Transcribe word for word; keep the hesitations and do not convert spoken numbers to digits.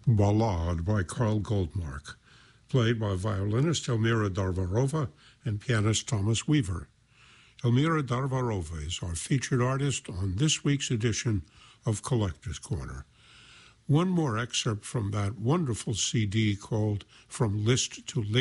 Ballade by Carl Goldmark, played by violinist Elmira Darvarova and pianist Thomas Weaver. Elmira Darvarova is our featured artist on this week's edition of Collector's Corner. One more excerpt from that wonderful C D called From Liszt to Liszt.